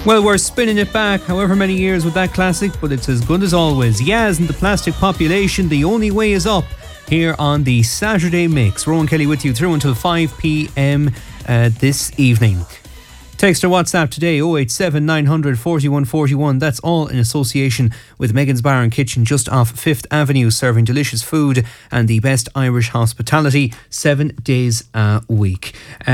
Well, we're spinning it back however many years with that classic, but it's as good as always. Yaz and the Plastic Population, The Only Way Is Up, here on the Saturday Mix. Rowan Kelly with you through until 5 p.m. This evening. Text or WhatsApp today 087 900 4141. That's all in association with Megan's Bar and Kitchen just off 5th Avenue, serving delicious food and the best Irish hospitality 7 days a week.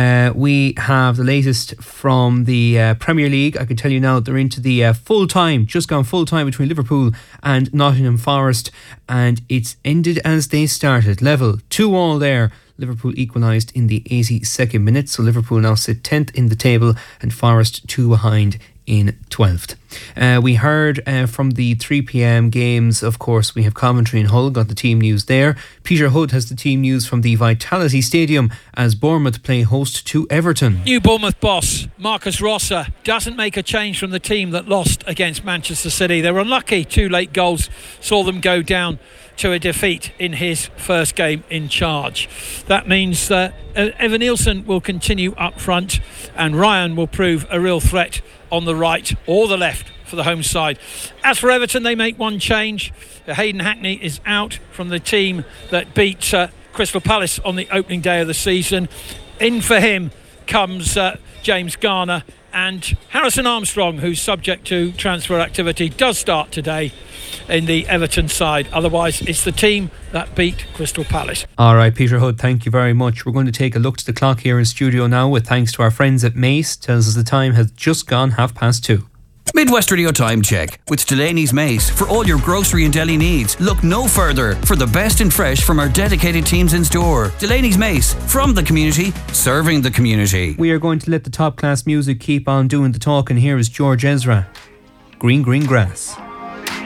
We have the latest from the Premier League. I can tell you now they're into the full-time, just gone full-time between Liverpool and Nottingham Forest, and it's ended as they started. Level 2-2 there. Liverpool equalised in the 82nd minute, so Liverpool now sit 10th in the table and Forest 2 behind in 12th. We heard from the 3pm games, of course. We have commentary in Hull, got the team news there. Peter Hood has the team news from the Vitality Stadium as Bournemouth play host to Everton. New Bournemouth boss Marcus Rosser doesn't make a change from the team that lost against Manchester City. They were unlucky, 2 late goals saw them go down to a defeat in his first game in charge. That means that Evan Nielsen will continue up front and Ryan will prove a real threat on the right or the left for the home side. As for Everton, they make one change. Hayden Hackney is out from the team that beat Crystal Palace on the opening day of the season. In for him comes James Garner, and Harrison Armstrong, who's subject to transfer activity, does start today in the Everton side. Otherwise, it's the team that beat Crystal Palace. Alright, Peter Hood, thank you very much. We're going to take a look to the clock here in studio now with thanks to our friends at Mace. Tells us the time has just gone 2:30. Midwest Radio Time Check with Delaney's Mace. For all your grocery and deli needs, look no further for the best in fresh from our dedicated teams in store. Delaney's Mace, from the community, serving the community. We are going to let the top class music keep on doing the talking. Here is George Ezra, Green Green Grass.